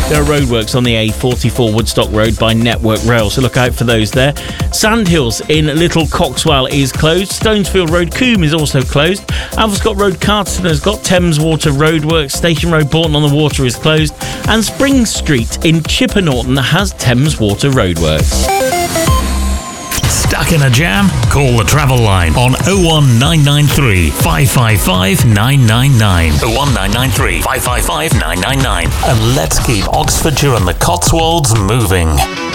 There are roadworks on the A44 Woodstock Road by Network Rail, so look out for those there. Sandhills in Little Coxwell is closed. Stonesfield Road, Coombe is also closed. Alvescott Road, Carterton has got Thames Water roadworks. Station Road, Bourton on the Water is closed. And Spring Street in Chipper Norton has Thames Water roadworks. Stuck in a jam? Call the travel line on 01993 555 999. 01993 555 999. And let's keep Oxfordshire and the Cotswolds moving.